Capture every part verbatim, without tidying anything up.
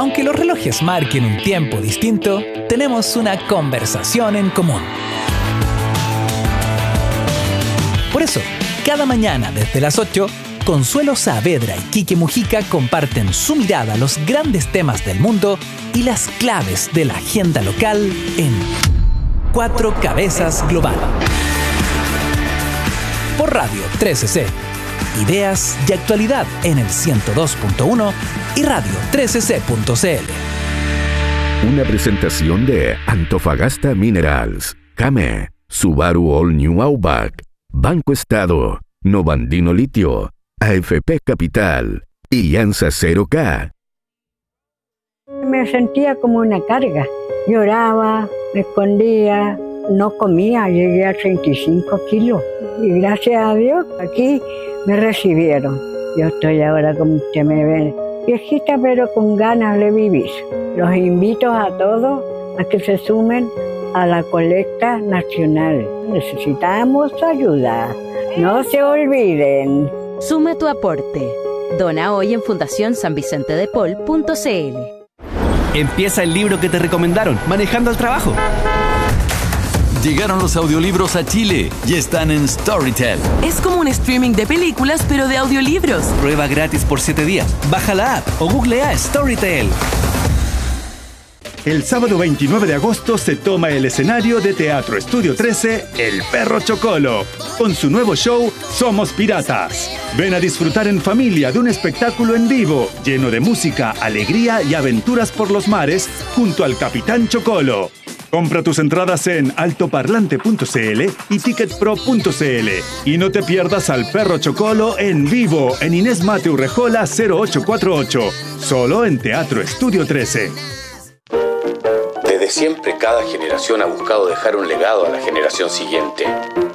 Aunque los relojes marquen un tiempo distinto, tenemos una conversación en común. Por eso, cada mañana desde las ocho, Consuelo Saavedra y Quique Mujica comparten su mirada a los grandes temas del mundo y las claves de la agenda local en Cuatro Cabezas Global. Por Radio trece ce. Ideas y actualidad en el ciento dos punto uno y radio trece ce punto c l. Una presentación de Antofagasta Minerals, Came, Subaru All New Outback, Banco Estado, Novandino Litio, A F P Capital y Ansa cero K. Me sentía como una carga. Lloraba, me escondía, no comía, llegué a treinta y cinco kilos. Y gracias a Dios, aquí me recibieron. Yo estoy ahora, como usted me ve, viejita pero con ganas de vivir. Los invito a todos a que se sumen a la colecta nacional. Necesitamos ayuda. No se olviden. Suma tu aporte. Dona hoy en fundación san vicente de paul punto c l. Empieza el libro que te recomendaron, Manejando al Trabajo. Llegaron los audiolibros a Chile y están en Storytel. Es como un streaming de películas, pero de audiolibros. Prueba gratis por siete días. Baja la app o googlea Storytel. El sábado veintinueve de agosto se toma el escenario de Teatro Estudio trece, El Perro Chocolo, con su nuevo show Somos Piratas. Ven a disfrutar en familia de un espectáculo en vivo, lleno de música, alegría y aventuras por los mares, junto al Capitán Chocolo. Compra tus entradas en altoparlante punto c l y ticketpro punto c l. Y no te pierdas al Perro Chocolo en vivo en Inés Mate Urrejola cero ocho cuatro ocho, solo en Teatro Estudio trece. Desde siempre, cada generación ha buscado dejar un legado a la generación siguiente.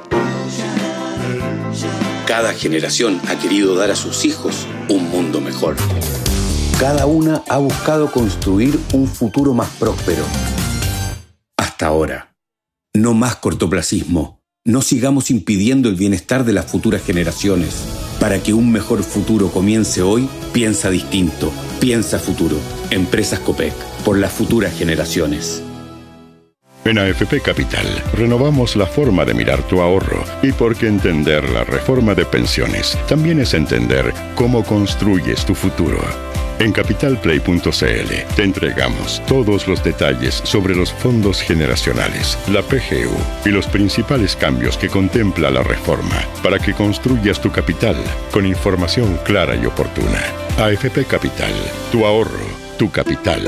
Cada generación ha querido dar a sus hijos un mundo mejor. Cada una ha buscado construir un futuro más próspero. Hasta ahora. No más cortoplacismo. No sigamos impidiendo el bienestar de las futuras generaciones. Para que un mejor futuro comience hoy, piensa distinto. Piensa futuro. Empresas Copec. Por las futuras generaciones. En A F P Capital renovamos la forma de mirar tu ahorro, y porque entender la reforma de pensiones también es entender cómo construyes tu futuro. En capitalplay punto c l te entregamos todos los detalles sobre los fondos generacionales, la P G U y los principales cambios que contempla la reforma para que construyas tu capital con información clara y oportuna. A F P Capital, tu ahorro, tu capital.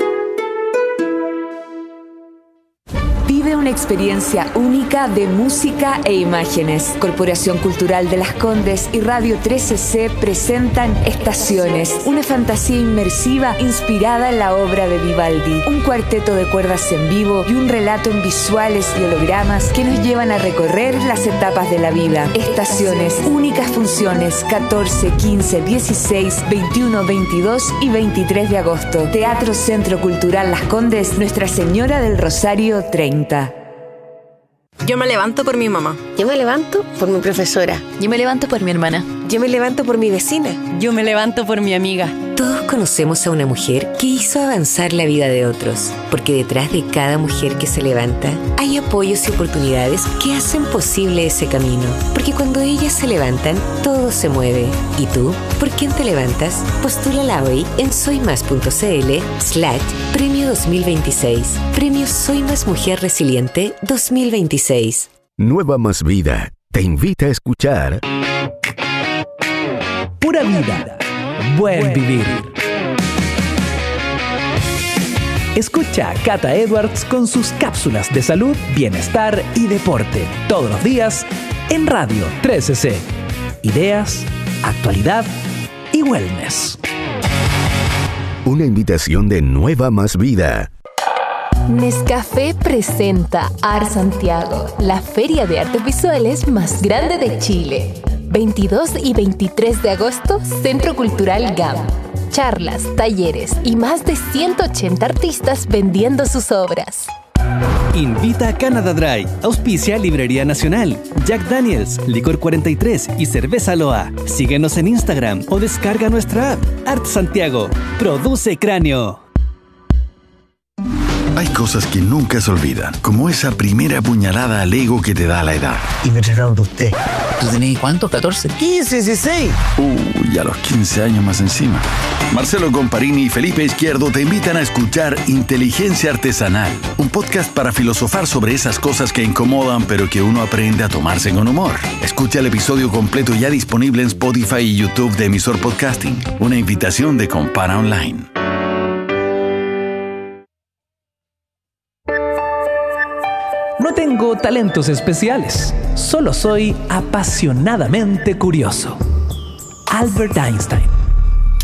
Vive una experiencia única de música e imágenes. Corporación Cultural de Las Condes y Radio trece ce presentan Estaciones, una fantasía inmersiva inspirada en la obra de Vivaldi. Un cuarteto de cuerdas en vivo y un relato en visuales y hologramas que nos llevan a recorrer las etapas de la vida. Estaciones, únicas funciones, catorce, quince, dieciséis, veintiuno, veintidós y veintitrés de agosto. Teatro Centro Cultural Las Condes, Nuestra Señora del Rosario treinta. Yo me levanto por mi mamá. Yo me levanto por mi profesora. Yo me levanto por mi hermana. Yo me levanto por mi vecina. Yo me levanto por mi amiga. Todos conocemos a una mujer que hizo avanzar la vida de otros, porque detrás de cada mujer que se levanta hay apoyos y oportunidades que hacen posible ese camino. Porque cuando ellas se levantan, todo se mueve. ¿Y tú? ¿Por quién te levantas? Postúlala hoy en soymas.cl slash premio dos mil veintiséis. Premio Soy Más Mujer Resiliente dos mil veintiséis. Nueva Más Vida te invita a escuchar Pura Vida, Buen Vivir. Escucha a Cata Edwards con sus cápsulas de salud, bienestar y deporte todos los días en Radio trece ce. Ideas, actualidad y wellness. Una invitación de Nueva Más Vida. Nescafé presenta Art Santiago, la feria de artes visuales más grande de Chile. veintidós y veintitrés de agosto, Centro Cultural G A M. Charlas, talleres y más de ciento ochenta artistas vendiendo sus obras. Invita a Canada Dry, auspicia Librería Nacional, Jack Daniels, Licor cuarenta y tres y Cerveza Loa. Síguenos en Instagram o descarga nuestra app. Art Santiago, produce Cráneo. Hay cosas que nunca se olvidan, como esa primera puñalada al ego que te da la edad. Y me trataron de usted. ¿Tú tenías cuánto? ¿catorce? quince, dieciséis. Uy, a los quince años más encima. Marcelo Comparini y Felipe Izquierdo te invitan a escuchar Inteligencia Artesanal, un podcast para filosofar sobre esas cosas que incomodan pero que uno aprende a tomarse con humor. Escucha el episodio completo ya disponible en Spotify y YouTube de Emisor Podcasting. Una invitación de Compara Online. No tengo talentos especiales, solo soy apasionadamente curioso. Albert Einstein.